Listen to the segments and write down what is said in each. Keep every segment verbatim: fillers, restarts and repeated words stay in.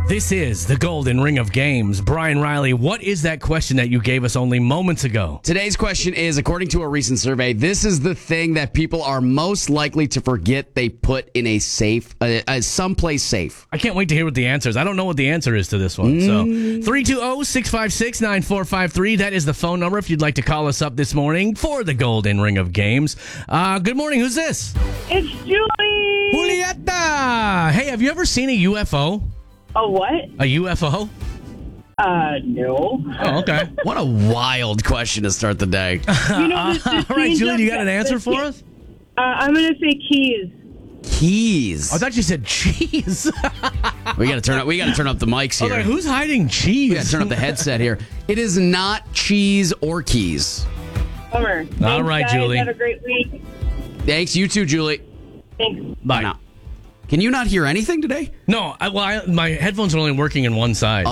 This is the Golden Ring of Games. Brian Riley, what is that question that you gave us only moments ago? Today's question is, according to a recent survey, this is the thing that people are most likely to forget they put in a safe, uh, uh, someplace safe. I can't wait to hear what the answer is. I don't know what the answer is to this one. Mm. So three two zero, six five six, nine four five three. That is the phone number if you'd like to call us up this morning for the Golden Ring of Games. Uh, good morning. Who's this? It's Julie. Julieta. Hey, have you ever seen a U F O? A what? A U F O? Uh, no. Oh, okay. What a wild question to start the day. You know, this, this All right, change Julie, up you got an the- answer the- for us? Uh, I'm going to say keys. Keys. I thought you said cheese. We got to turn up. We got to turn up the mics I was here. like, who's hiding cheese? We got to turn up the headset here. It is not cheese or keys. Bummer. Thanks, All right, guys. Julie. Have a great week. Thanks, you too, Julie. Thanks. Bye. Now, can you not hear anything today? No, I, well, I, my headphones are only working in one side.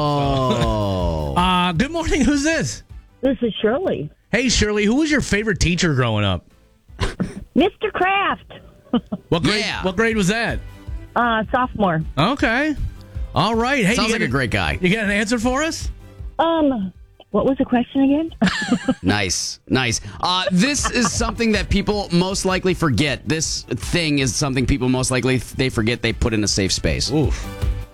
Oh. Uh, good morning. Who's this? This is Shirley. Hey, Shirley. Who was your favorite teacher growing up? Mister Kraft, What grade? Yeah. What grade was that? uh, sophomore. Okay. All right. Hey, Sounds you like got a great guy. You got an answer for us? Um, what was the question again? Nice, nice. Uh, this is something that people most likely forget. This thing is something people most likely they forget they put in a safe space. Oof.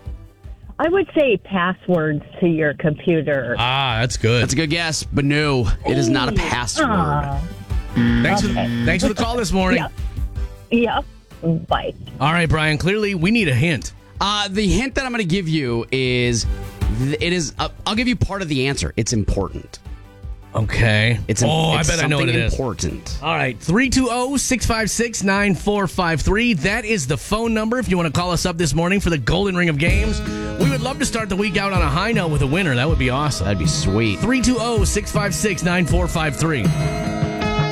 I would say passwords to your computer. Ah, that's good. That's a good guess, but no, it is not a password. Ah, thanks, for, okay. thanks for the call this morning. Yep. Bye. All right, Brian. Clearly, we need a hint. Uh, the hint that I'm going to give you is, th- it is. Uh, I'll give you part of the answer. It's important. Okay. It's. Im- oh, it's I bet I know what it something is. important. All right, three two zero, six five six, nine four five three. That is the phone number if you want to call us up this morning for the Golden Ring of Games. We would love to start the week out on a high note with a winner. That would be awesome. That'd be sweet. three two zero, six five six, nine four five three.